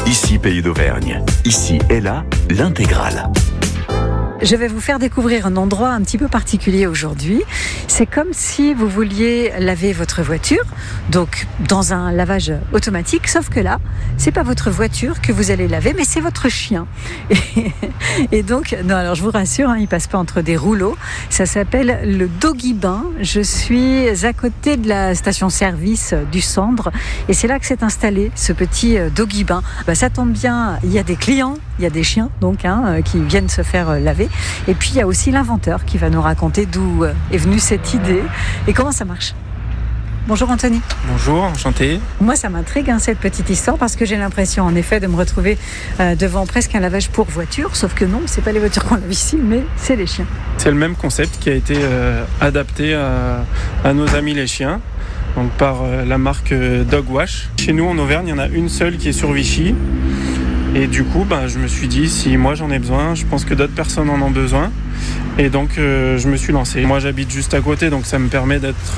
Ici, Pays d'Auvergne. Ici et là, l'intégrale. Je vais vous faire découvrir un endroit un petit peu particulier aujourd'hui. C'est comme si vous vouliez laver votre voiture, donc dans un lavage automatique, sauf que là, c'est pas votre voiture que vous allez laver, mais c'est votre chien. Et donc, non, alors je vous rassure, il passe pas entre des rouleaux. Ça s'appelle le Doggy Bain. Je suis à côté de la station-service du Cendre, et c'est là que s'est installé ce petit Doggy Bain. Ça tombe bien, il y a des clients, il y a des chiens donc qui viennent se faire laver. Et puis il y a aussi l'inventeur qui va nous raconter d'où est venue cette idée et comment ça marche. Bonjour Anthony. Bonjour, enchanté. Moi ça m'intrigue cette petite histoire parce que j'ai l'impression en effet de me retrouver devant presque un lavage pour voiture, sauf que non, c'est pas les voitures qu'on lave ici, mais c'est les chiens. C'est le même concept qui a été adapté à nos amis les chiens, donc par la marque Dog Wash. Chez nous en Auvergne, il y en a une seule qui est sur Vichy. Et du coup, je me suis dit, si moi j'en ai besoin, je pense que d'autres personnes en ont besoin. Et donc, je me suis lancé. Moi, j'habite juste à côté, donc ça me permet d'être